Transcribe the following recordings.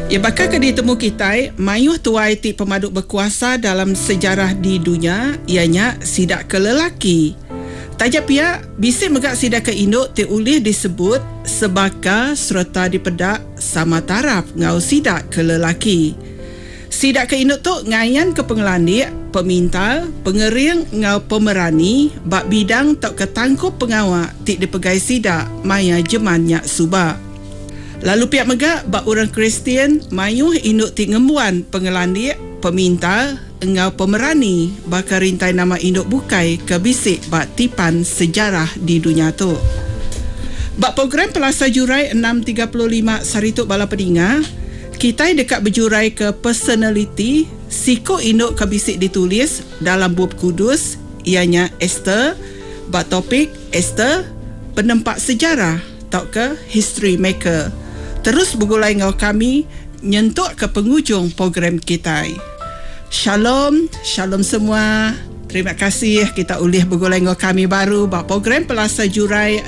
Ya, bakal ke ditemu kita mayuh tuai ti pemaduk berkuasa dalam sejarah di dunia, ianya sidak ke lelaki. Tajak pihak bisik megak sidak ke induk ti ulih disebut sebaka serta dipedak sama taraf ngau sidak ke lelaki. Sidak ke induk tu ngayan ke pengelandik, pemintal, pengering ngau pemerani, bak bidang tok ketangkup pengawak ti dipegai sidak maya jemanyak subak. Lalu pihak megak bak orang Kristian mayuh induk ti ngembuan pengelandik, pemintal, engau pemerani bakal rintai nama induk bukai ke bisik bak tipan sejarah di dunia tu. Bak program Pelasa Jurai 635 Sarituk Bala Pedinga, kita dekat berjurai ke personality siko induk ke bisik ditulis dalam buku kudus, ianya Esther, bak topik Esther, penempat sejarah tau ke history maker. Terus bergulai ngau kami nyentuk ke penghujung program kita. Shalom, shalom semua. Terima kasih kita ulih bergulai ngau kami baru bak program Pelasa Jurai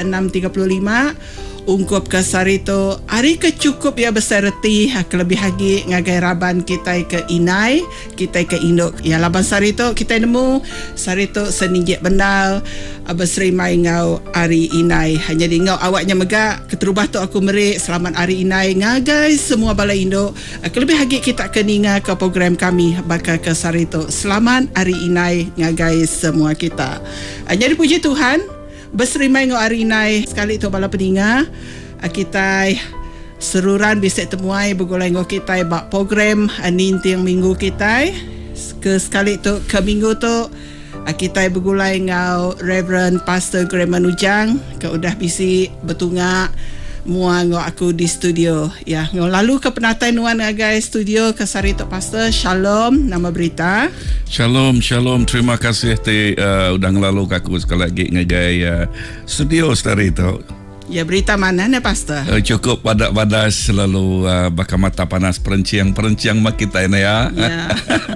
635 ungkup ke sarito hari kecukup ya beserti kelebih hagi ngagai raban kita ke inai, kita ke induk. Ya laban sarito kita nemu sarito senijik benal berserimai ngau hari inai. Hanya di ngau awaknya megak keterubah tu aku merik selamat hari inai ngagai semua bala induk. Kelebih hagi kita ke ninga ke program kami bakal ke sarito selamat hari inai ngagai semua kita. Jadi puji Tuhan berserimai ngau hari inai sekali tu bala peninga kita seruran bisik temuai bergulai ngau kita bak program ninting minggu kita ke sekali tu ke minggu tu kita bergulai ngau Reverend Pastor Greman Ujang ke udah bisik bertungak mua ngau aku di studio ya. Ngau lalu ke penatai nuan agai studio ke sarito Pastor. Shalom, nama berita. Shalom, shalom. Terima kasih udah ngelalu aku sekali lagi ngagai studio sarito. Ya, berita mana ni Pastor? Cukup padas selalu bakal mata panas perenciang mak kita ini ya. Ya.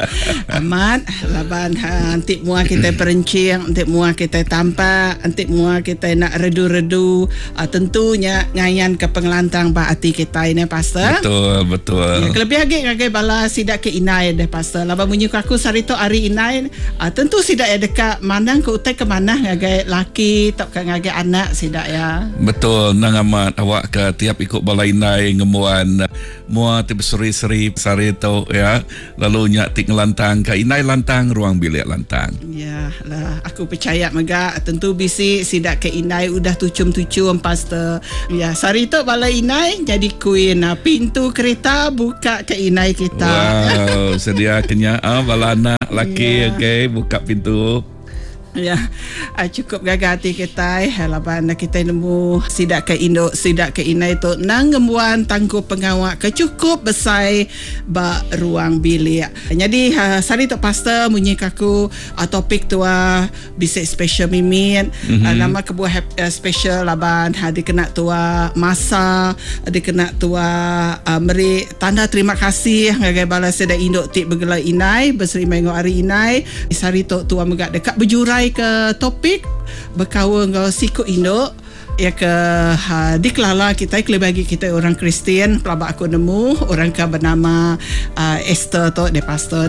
Amat laban antik mua kita perenciang, antik mua kita tampak, antik mua kita nak redu-redu. Tentunya ngayan ke pengelantang ba hati kita ini Pastor. Betul. Ya, kelebih lagi ngagai bala sidak ke inai deh Pastor. Laban bunyi aku sarito hari inai tentu sidak ya dekat mandang ke utai ke mana ngagai laki tak ngagai anak sidak ya. Betul, nang amat awak ke tiap ikut balai nai ngemuan mua tiap seri-seri sarito ya. Lalu nyak tik lantang ke inai lantang ruang bilik lantang. Ya lah, aku percaya megak tentu bisi sidak ke inai udah tucum-tucum Pastor. Ya, sarito balai inai jadi queen. Pintu kereta buka ke inai kita. Wow, sedia kenya balana laki okay, buka pintu. Ya, cukup gagah hati kita laban kita nemu sidak ke induk, sidak ke inai tu nang ngembuan tangguh pengawak kecukup besai ba ruang bilik. Jadi sari tu Pastor munyi kaku topik tu bisik special mimin nama kebuah special laban dikena tu masa dikena tu meri tanda terima kasih ngagai bala sedai induk tik bergelai inai berserimai ngau hari inai sari tu megak dekat berjurai ke topik berkawan ngau siku induk ya ke dikelala kita bagi kita orang Kristian pelabak aku nemu orang ke bernama Esther tu de Pastor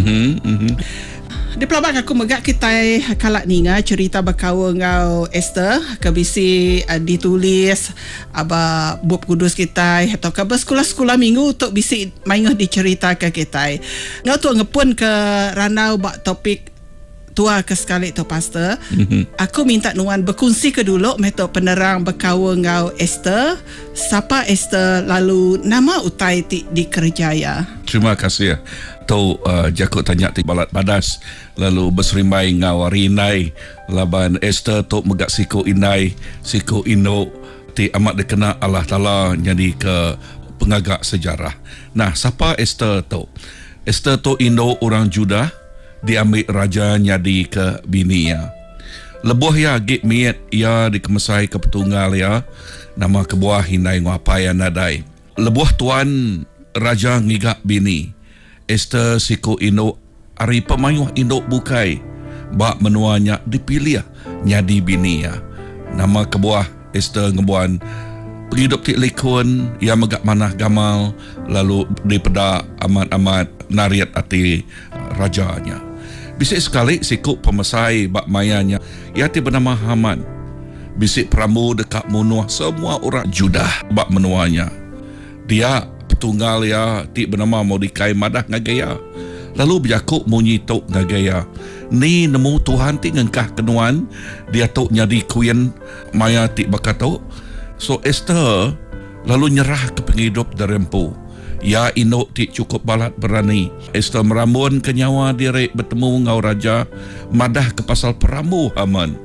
di pelabak aku megak kita kalak ninga cerita berkawan ngau Esther ke bisi ditulis aba bup kudus kita atau ke sekolah-sekolah minggu untuk bisi mayuh dicerita ke kita ngau tu ngepun ke ranau bak topik tua ke sekali tu Pastor. Aku minta nuan berkongsi ke dulu metode penerang berkawan ngau Esther. Siapa Esther lalu nama utai ti di Kerjaya. Terima kasih. Tu jakut tanya ti balat padas lalu berserimai ngau hari inai laban Esther tu megak siku inai siku ino ti amat dikena Allah Taala jadi ke pengagak sejarah. Nah, siapa Esther tu? Esther tu ino orang Judah diambil raja nyadi ke binia. Lebuh ya git miet ya dikemesai ke petunggal ya. Nama kebuah hinai ngapaya nadai. Lebuh tuan raja ngigak bini. Esther siku ino ari pemayuh induk bukai. Bak menuanya dipilih nyadi binia. Nama kebuah Esther ngebuan penghidup ti likun ia megak manah gamal lalu daripada amat-amat nariat ati rajanya. Bisik sekali siku pemesai bak mayanya ia ti bernama Haman. Bisik peramu dekat munuh semua orang Judah bak menuanya. Dia petunggal ya ti bernama Mordekai madah ngagaya. Lalu berjakuk munyi tok ngagaya. Ni nemu Tuhan ti ngengkah kenuan dia tok nyadi queen maya ti bakatok. So Esther lalu nyerah ke penghidup derempu. Ya induk ti cukup balat berani. Esther merambun ke nyawa diri bertemu ngau raja madah ke pasal peramu Haman.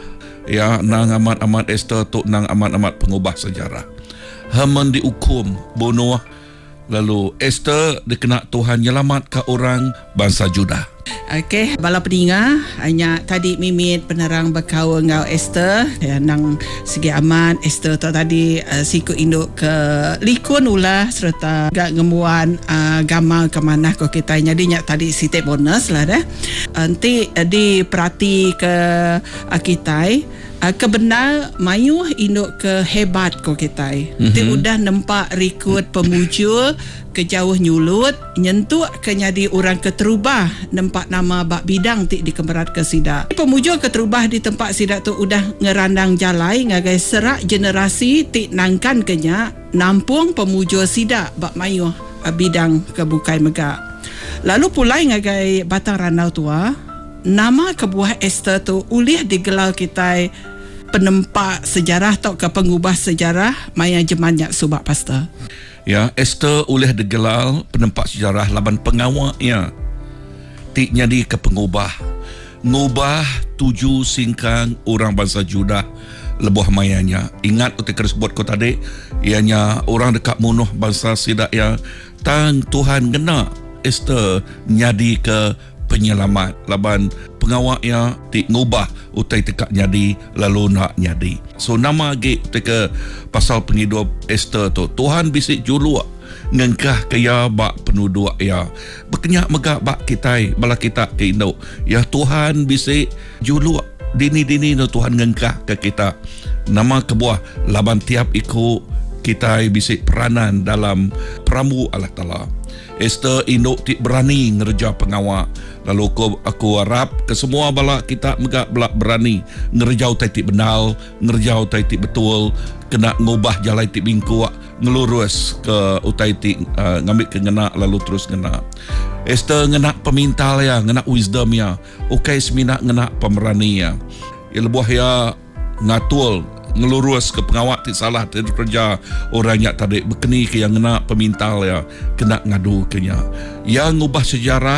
Ya nang amat-amat Esther tok nang amat-amat pengubah sejarah. Haman dihukum bunuh. Lalu Esther dikena Tuhan nyelamat ke orang bangsa Judah. Okey, bala pendengar, hanya tadi Mimit penerang berkawa ngau Esther nang segi aman Esther tu tadi sikut induk ke likun ulah serta gak ngemuan gamal ke mana ko kita jadi nyak tadi sitik bonus lah dah. Nanti diperhati ke kita kebenar mayuh induk ke hebat ko kita. Nanti udah nampak rekod pemujul ke jauh nyulut nyentuh ke nyadi orang keterubah nampak nama bak bidang ti di Kemerat ke Sidak. Pemujul keterubah di tempat Sidak tu udah ngerandang jalai ngagai serak generasi ti nangkan kenya nampung pemujul Sidak bak mayuh bidang ke Bukai Megak. Lalu pulai ngagai Batang Ranau tua nama kebuah Esther tu ulih digelar kita penempat sejarah atau ke pengubah sejarah maya jemanyak subak pastor. Ya, Esther oleh digelar penempat sejarah laban pengawaknya. Tik nyadi ke pengubah. Ngubah 7 singkang orang bangsa Judah lebuh mayanya. Ingat utik tersebut ko tadi, ianya orang dekat munuh bangsa Sidak ya. Tang Tuhan gena Esther nyadi ke penyelamat laban pengawaknya ti ngubah utai tekak nyadi lalu nak nyadi. So nama ge teka pasal penghidup Esther tu Tuhan bisik juluak ngengkah kaya bak penduduk ya berkenyak megak bak kita bala kita ke induk ya Tuhan bisik juluak dini-dini no Tuhan ngengkah ke kita nama kebuah laban tiap ikut kita bisik peranan dalam peramu Allah Ta'ala. Esther induk ti berani ngerja pengawak. Lalu aku harap ke semua bala kita megak belak berani ngerjau tai ti benal, ngerjau tai ti betul, kena ngubah jalai ti bingkuak, ngelurus ke utai ti ngambil ke ngena lalu terus ngena. Esther ngena pemintal ya, ngena wisdom ya. Ukai semina ngena pemerani ya. Ya lebuh ya ngatul ngelurus ke pengawak ti salah ti kerja orangnya tadi berkeni ke yang ngena pemintal ya kena ngadu kenya yang ngubah sejarah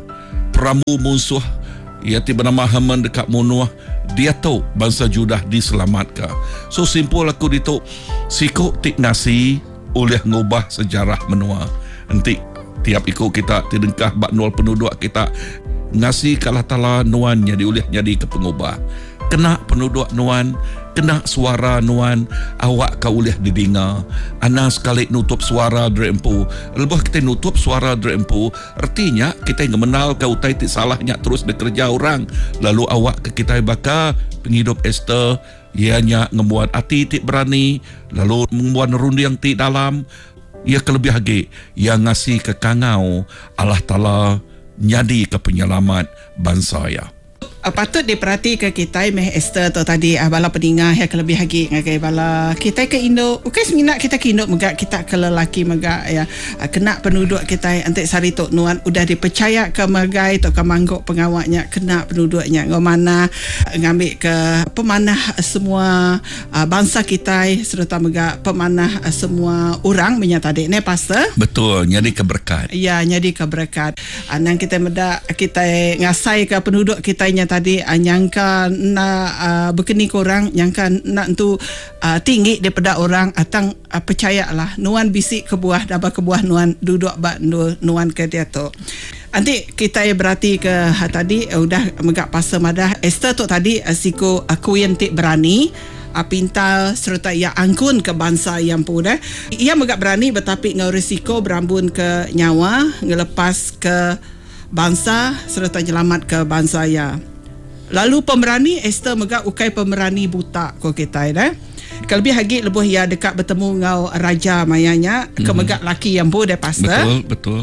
peramu musuh ia ti bernama Haman dekat munuh dia tahu bangsa Judah diselamatkan. So simple aku dituk siku ti ngasi oleh ngubah sejarah menua nanti tiap ikut kita ti dengkah bak nol penduduk kita ngasi kalah tala nuan jadi oleh jadi ke pengubah kena penduduk nuan, kena suara nuan, awak kau boleh didengar. Ana sekali nutup suara drempu. Lepas kita nutup suara drempu, artinya kita mengenal kau tai ti salahnya terus bekerja orang. Lalu awak ke kita baka penghidup Esther, ianya ngemuat hati ti berani, lalu membuat rundi yang ti dalam. Ia kelebih lagi yang ngasih ke kangau Allah Ta'ala nyadi ke penyelamat bangsa ya. Patut diperhati ke kita meh Esther tu tadi bala pendengar yang lebih lagi ngagai bala kita ke Indo ukai seminat kita ke Indo megak kita ke lelaki megak ya kena penduduk kita antek sari tok nuan udah dipercaya ke megai tok ke mangguk pengawaknya kena penduduknya ngomana ngambil ke pemanah semua bangsa kita serta megak pemanah semua orang menyata dek ne pastor betul nyadi keberkat ya nyadi keberkat nang kita medak kita ngasai ke penduduk kita tadi nyangka nak berkeni korang nyangka nak tu tinggi daripada orang atang percayalah nuan bisik kebuah dapat kebuah nuan duduk bak nuan ke dia tu. Nanti kita berarti ke tadi udah megak pasal madah Esther tu tadi siku aku yang tik berani pintal serta ia angkun ke bangsa yang pun ia megak berani tetapi ngau risiko berambun ke nyawa ngelepas ke bangsa serta nyelamat ke bangsa ya. Lalu pemerani Esther megak ukai pemerani buta ko kita Kelebih lagi lebuh ia dekat bertemu ngau raja mayanya kemegak laki yang boleh pastor. Betul.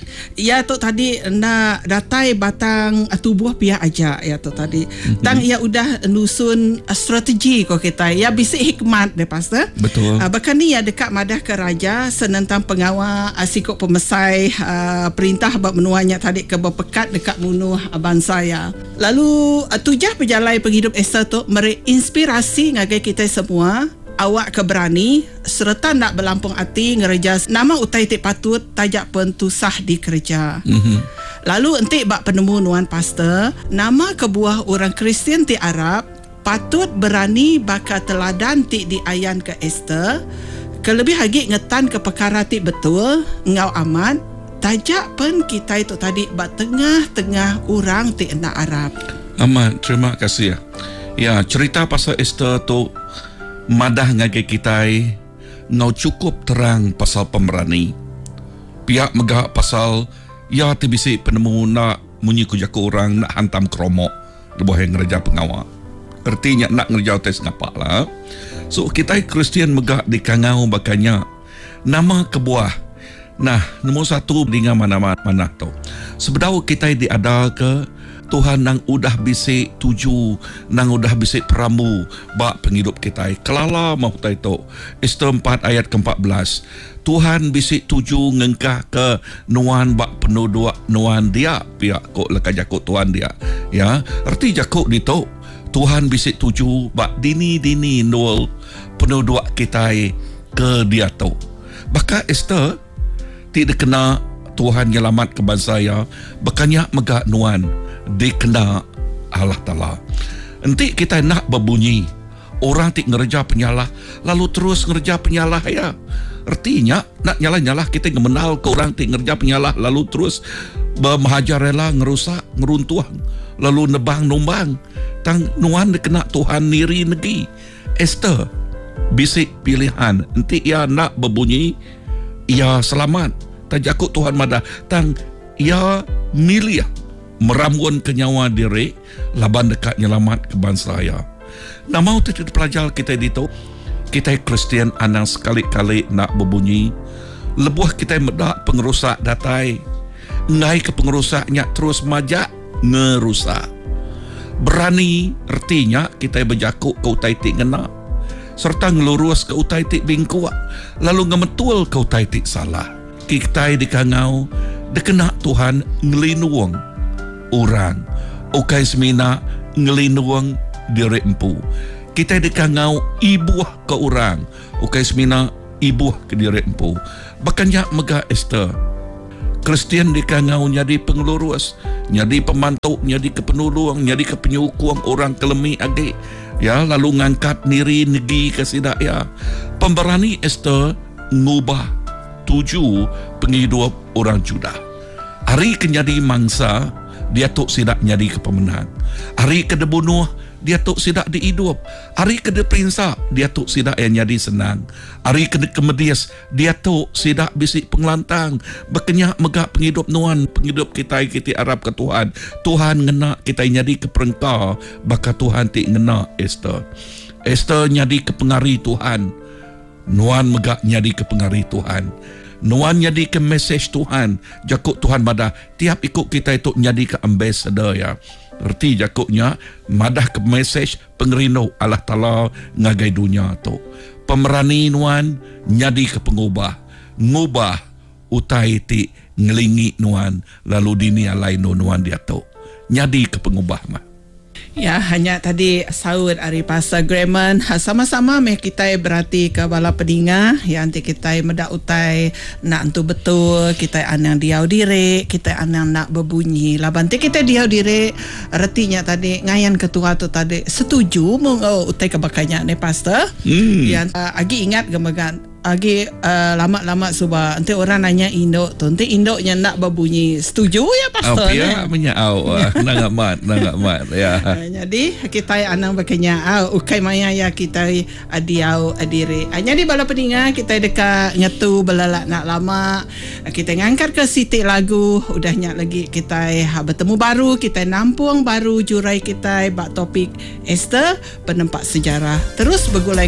Ya tu tadi nak datai batang tubuh pihak aja ya tu tadi. Tang ia udah nusun strategi ko kita. Ya bisi hikmat deh pastor. Betul. Bahkan ni ya dekat madah ke raja senentang pengawal sikut pemesai perintah bab menuanya tadi ke berpekat dekat munuh bangsa ya. Lalu tujah perjalanan penghidup Esther tu merinspirasi ngagai kita semua. Awak keberani serta nak berlampung hati ngereja nama utai tik patut tajak pentusah di kerja. Lalu entik bak penemu nuan pastor, nama kebuah orang Kristian ti Arab patut berani bakal teladan ti di ayan ke Esther. Kelebih lagi ngetan ke perkara ti betul ngau amat tajak pen kita itu tadi bak tengah-tengah orang ti ena Arab. Amat, terima kasih ya. Ya, cerita pasal Esther tu madah ngagai kita ngau cukup terang pasal pemberani. Pihak megak pasal ya tibisi penemu nak munyi kujaku orang nak hantam kromok lebuh yang ngerja pengawal. Artinya nak ngerja tes ngapak lah. So kita Kristian megak di kangau bakanya nama kebuah. Nah, nombor satu dengan mana-mana tu. Sebedau kita diada ke Tuhan nang udah bisik tuju, nang udah bisik peramu bak penghidup kita. Kelala mahu tahu Esther 4 ayat ke-14. Tuhan bisik tuju ngengkah ke nuan bak penuh dua nuan dia pihak kok lekat jakut tuan dia. Ya, arti jakut dito Tuhan bisik tuju bak dini nol penuh dua kita ke dia tu. Baka Esther tidak kena Tuhan nyelamat ke bangsa ya, bakanya megak nuan dikena Allah Ta'ala. Nanti kita nak berbunyi orang tik ngerja penyalah lalu terus ngerja penyalah ya. Artinya nak nyalah-nyalah kita mengenal ke orang tik ngerja penyalah lalu terus bermahajar rela ngerusak ngeruntuhan lalu nebang nombang tang nuan dikena Tuhan niri negeri. Esther bisik pilihan nanti ia nak berbunyi ia selamat tajakut Tuhan madah tang ia milih meramuan ke nyawa diri laban dekat nyelamat ke bangsa ya. Nah mau tidak pelajar kita dito kita Kristian anang sekali-kali nak berbunyi lebuh kita medak pengerusak datai ngai ke pengerusaknya terus majak ngerusak. Berani artinya kita berjakuk ke utai tik ngena serta ngelurus ke utai tik bingkuak lalu ngemetul ke utai tik salah. Kita dikangau dekena Tuhan ngelinuang orang ukai semina ngelinuang diri empu. Kita dikangau ibuah ke orang ukai semina ibuah ke diri empu. Bakannya megah Esther Kristian dikangau nyadi pengelurus, nyadi pemantau, nyadi kepenuluang, nyadi kepenyukuang orang kelemi age ya lalu ngangkat niri negi ke sidak ya. Pemberani Esther ngubah 7 penghidup orang Judah. Hari kenyadi mangsa dia tok sidak nyadi ke pemenang. Hari ke debunuh dia tok sidak dihidup. Hari ke deprinsa dia tok sidak yang nyadi senang. Hari ke kemedias dia tok sidak bisik pengelantang. Berkenyak megak penghidup nuan penghidup kita Arab ke Tuhan. Tuhan ngena kita nyadi ke perengkau baka Tuhan tik ngena Esther. Esther nyadi ke pengari Tuhan. Nuan megak nyadi ke pengari Tuhan. Nuan nyadi ke mesej Tuhan. Jakut Tuhan madah tiap ikut kita itu nyadi ke ambassador ya. Erti jakutnya madah ke mesej pengerino Allah Ta'ala ngagai dunia tu. Pemerani nuan nyadi ke pengubah. Ngubah utai ti ngelingi nuan lalu dini lain nuan dia tu. Nyadi ke pengubah mah. Ya, hanya tadi saud ari Pastor Grayman sama-sama meh kita berarti ke bala pedinga yang nanti kita medak utai nak entu betul kita anang diau diri kita anang nak berbunyi laban kita diau diri artinya tadi ngayan ketua tu tadi setuju mung utai kebakanya ne Pastor yang agi ingat gemegan agi lama-lama suba nanti orang nanya indok tu nanti indoknya nak berbunyi setuju ya Pastor ya menyau nang amat ya. Jadi kita anang bakanya ukai maya ya kita adiau adire. Jadi bala peninga kita dekat ngetu belalak nak lama kita ngangkat ke siti lagu udahnya lagi kita bertemu baru kita nampung baru jurai kita bak topik Esther penempat sejarah terus bergulai